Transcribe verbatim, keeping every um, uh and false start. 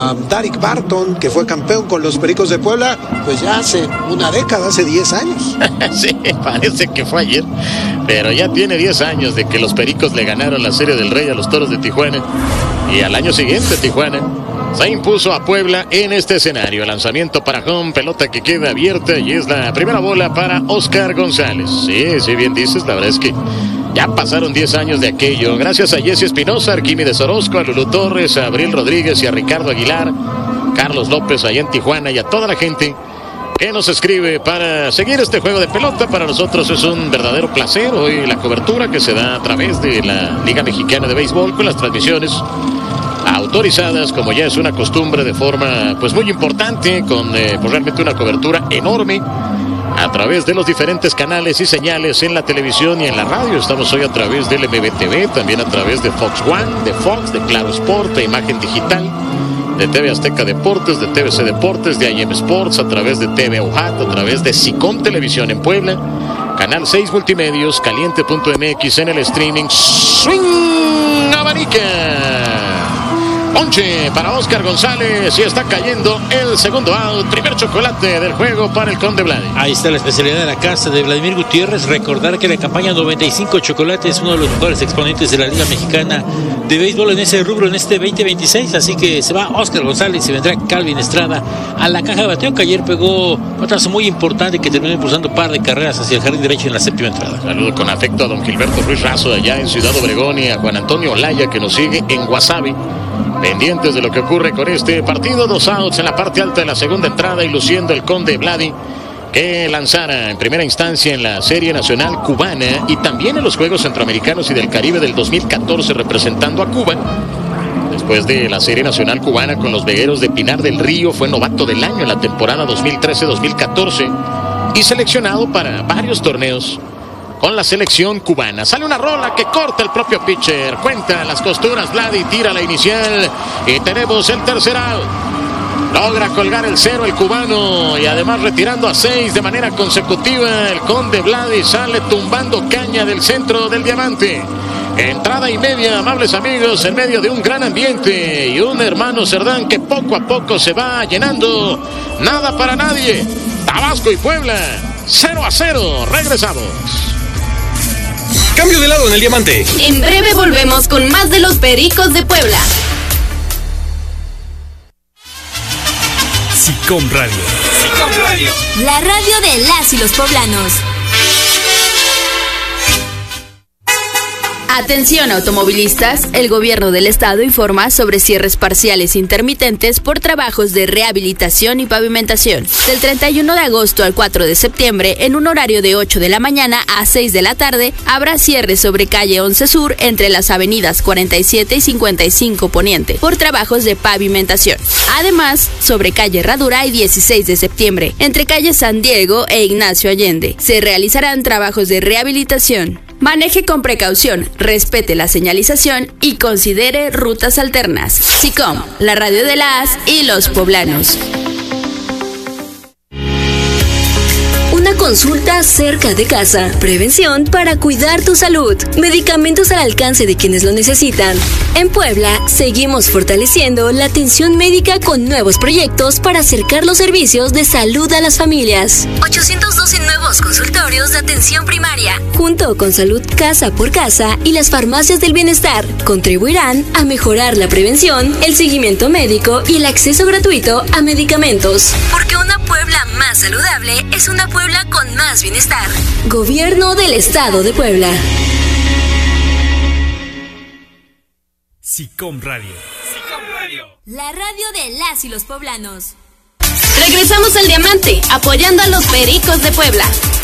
Darick Barton, que fue campeón con los Pericos de Puebla, pues ya hace una década, hace diez años. Sí, parece que fue ayer, pero ya tiene diez años de que los Pericos le ganaron la Serie del Rey a los Toros de Tijuana. Y al año siguiente Tijuana se impuso a Puebla en este escenario. Lanzamiento para home, pelota que queda abierta y es la primera bola para Oscar González. Sí, sí, bien dices, la verdad es que ya pasaron diez años de aquello. Gracias a Jesse Espinosa, Arquímedes Orozco, a Lulú Torres, a Abril Rodríguez y a Ricardo Aguilar, Carlos López allá en Tijuana y a toda la gente que nos escribe para seguir este juego de pelota. Para nosotros es un verdadero placer hoy la cobertura que se da a través de la Liga Mexicana de Béisbol con las transmisiones autorizadas, como ya es una costumbre, de forma pues muy importante, con eh, pues realmente una cobertura enorme a través de los diferentes canales y señales en la televisión y en la radio. Estamos hoy a través del M B T V, también a través de Fox One, de Fox, de Claro Sport, de Imagen Digital, de T V Azteca Deportes, de T V C Deportes, de I M Sports, a través de T V O H A T, a través de SICOM Televisión en Puebla, Canal seis Multimedios, Caliente punto M X en el streaming. ¡Swing! ¡Abanica! Ponche para Oscar González y está cayendo el segundo out. Primer chocolate del juego para el Conde Vladi. Ahí está la especialidad de la casa de Vladimir Gutiérrez. Recordar que la campaña noventa y cinco Chocolates es uno de los mejores exponentes de la Liga Mexicana de Béisbol en ese rubro en este veinte veintiséis. Así que se va Oscar González y vendrá Calvin Estrada a la caja de bateo, que ayer pegó un batazo muy importante que terminó impulsando un par de carreras hacia el jardín derecho en la séptima entrada. Saludo con afecto a don Gilberto Ruiz Razo allá en Ciudad Obregón y a Juan Antonio Olaya, que nos sigue en Guasave, pendientes de lo que ocurre con este partido. Dos outs en la parte alta de la segunda entrada y luciendo el Conde Vladi, que lanzara en primera instancia en la Serie Nacional Cubana y también en los Juegos Centroamericanos y del Caribe del dos mil catorce representando a Cuba. Después de la Serie Nacional Cubana con los Vegueros de Pinar del Río, fue novato del año en la temporada dos mil trece dos mil catorce y seleccionado para varios torneos con la selección cubana. Sale una rola que corta el propio pitcher, cuenta las costuras Vladi, tira la inicial y tenemos el tercer out. Logra colgar el cero el cubano y además retirando a seis de manera consecutiva. El Conde Vladi sale tumbando caña del centro del diamante. Entrada y media, amables amigos, en medio de un gran ambiente y un Hermano Cerdán que poco a poco se va llenando. Nada para nadie. Tabasco y Puebla, cero a cero. Regresamos. Cambio de lado en el diamante. En breve volvemos con más de los Pericos de Puebla. SICOM Radio. SICOM Radio. La radio de las y los poblanos. Atención automovilistas, el gobierno del estado informa sobre cierres parciales intermitentes por trabajos de rehabilitación y pavimentación. Del treinta y uno de agosto al cuatro de septiembre, en un horario de ocho de la mañana a seis de la tarde, habrá cierres sobre calle once Sur entre las avenidas cuarenta y siete y cincuenta y cinco Poniente por trabajos de pavimentación. Además, sobre calle Herradura y dieciséis de septiembre, entre calle San Diego e Ignacio Allende, se realizarán trabajos de rehabilitación. Maneje con precaución, respete la señalización y considere rutas alternas. SICOM, la radio de las y los poblanos. Una consulta cerca de casa. Prevención para cuidar tu salud. Medicamentos al alcance de quienes lo necesitan. En Puebla, seguimos fortaleciendo la atención médica con nuevos proyectos para acercar los servicios de salud a las familias. ochocientos doce nuevos consultorios de atención primaria, junto con Salud Casa por Casa y las farmacias del bienestar, contribuirán a mejorar la prevención, el seguimiento médico y el acceso gratuito a medicamentos. Porque una Puebla más saludable es una Puebla con más bienestar. Gobierno del Estado de Puebla. SICOM Radio. SICOM Radio. La radio de las y los poblanos. Regresamos al diamante, apoyando a los Pericos de Puebla.